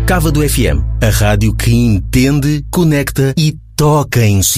Cávado FM, a rádio que entende, conecta e toca em si.